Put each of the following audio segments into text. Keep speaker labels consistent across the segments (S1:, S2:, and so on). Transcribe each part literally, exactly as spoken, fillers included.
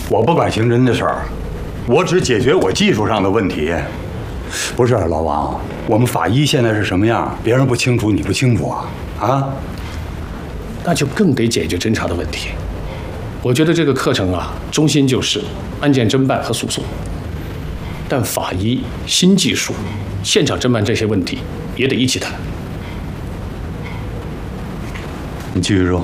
S1: 我不管刑侦的事儿，我只解决我技术上的问题。不是老王，我们法医现在是什么样？别人不清楚，你不清楚啊？啊？
S2: 那就更得解决侦查的问题。我觉得这个课程啊，中心就是案件侦办和诉讼，但法医、新技术、现场侦办这些问题也得一起谈。
S1: 你继续说。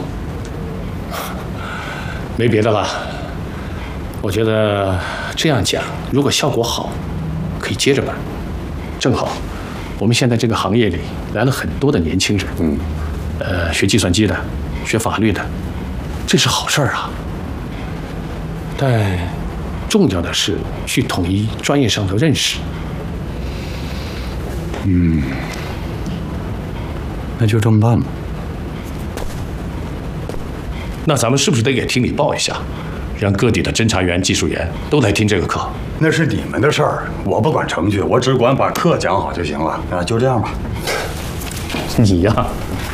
S2: 没别的了，我觉得这样讲，如果效果好，可以接着办。正好，我们现在这个行业里来了很多的年轻人，嗯，呃，学计算机的，学法律的，这是好事儿啊。但重要的是去统一专业上的认识。
S1: 嗯，那就这么办吧。
S2: 那咱们是不是得给厅里报一下，让各地的侦查员、技术员都来听这个课？
S1: 那是你们的事儿，我不管程序，我只管把课讲好就行了。啊，就这样吧。
S2: 你呀，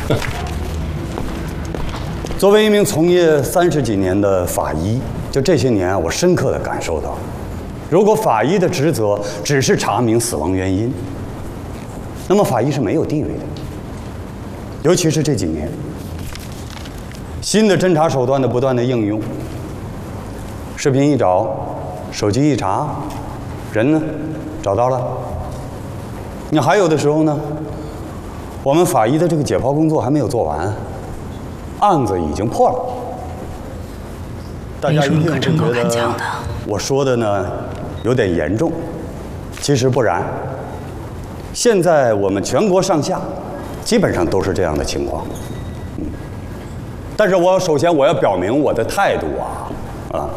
S1: 作为一名从业三十几年的法医，就这些年，我深刻地感受到，如果法医的职责只是查明死亡原因，那么法医是没有地位的。尤其是这几年，新的侦查手段的不断的应用，视频一找，手机一查，人呢找到了。你还有的时候呢，我们法医的这个解剖工作还没有做完，案子已经破了。大家一定会觉得我说的呢有点严重，其实不然。现在我们全国上下基本上都是这样的情况。嗯，但是我首先我要表明我的态度啊啊！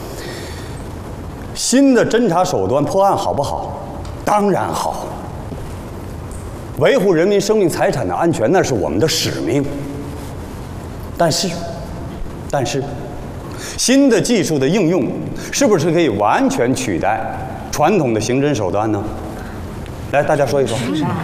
S1: 新的侦查手段破案好不好？当然好。维护人民生命财产的安全，那是我们的使命。但是，但是，新的技术的应用是不是可以完全取代传统的刑侦手段呢？来，大家说一说。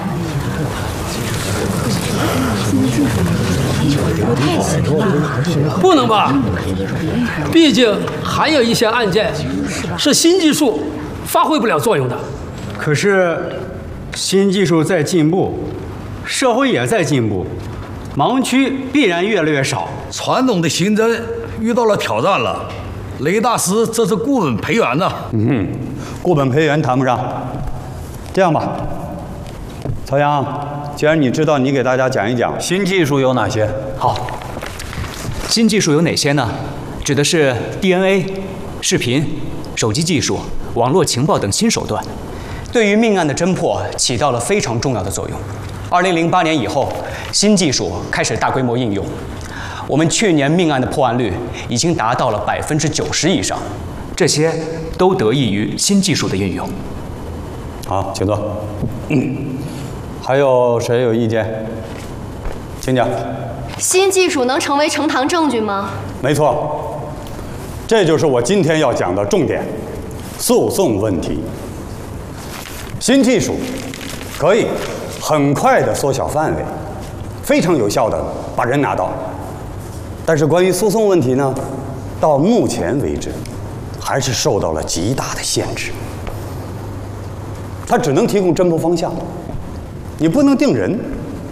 S3: 不能吧？毕竟还有一些案件是新技术发挥不了作用的。
S4: 可是，新技术在进步，社会也在进步，盲区必然越来越少。
S5: 传统的刑侦遇到了挑战了。雷大师，这是固本培元呐。
S1: 嗯哼，固本培元谈不上。这样吧，曹阳，既然你知道，你给大家讲一讲新技术有哪些。
S6: 好，新技术有哪些呢？指的是 D N A、视频、手机技术、网络情报等新手段，对于命案的侦破起到了非常重要的作用。二零零八年以后，新技术开始大规模应用，我们去年命案的破案率已经达到了百分之九十以上，这些都得益于新技术的运用。
S1: 好，请坐。嗯，还有谁有意见？请讲。
S7: 新技术能成为呈堂证据吗？
S1: 没错，这就是我今天要讲的重点——诉讼问题。新技术可以很快地缩小范围，非常有效地把人拿到。但是关于诉讼问题呢，到目前为止，还是受到了极大的限制。它只能提供侦破方向，你不能定人。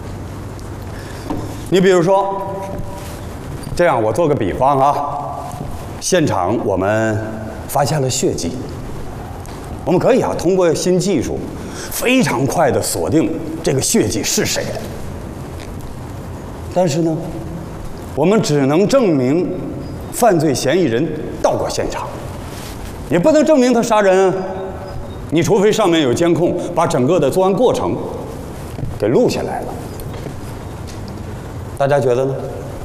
S1: 你比如说，这样我做个比方啊，现场我们发现了血迹，我们可以啊通过新技术，非常快地锁定这个血迹是谁的。但是呢，我们只能证明犯罪嫌疑人到过现场，也不能证明他杀人啊。你除非上面有监控，把整个的作案过程给录下来了。大家觉得呢？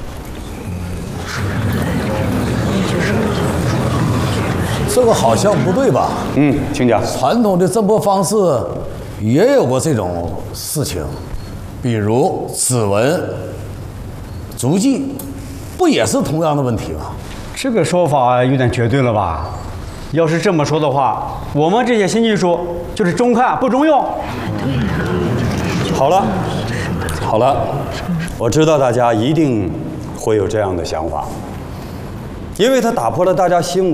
S5: 这个好像不对吧？
S1: 嗯，请讲。
S5: 传统的侦破方式也有过这种事情，比如指纹、足迹，不也是同样的问题吗？
S4: 这个说法有点绝对了吧？要是这么说的话，我们这些新技术就是中看不中用。
S1: 好了，好了，我知道大家一定会有这样的想法，因为它打破了大家心目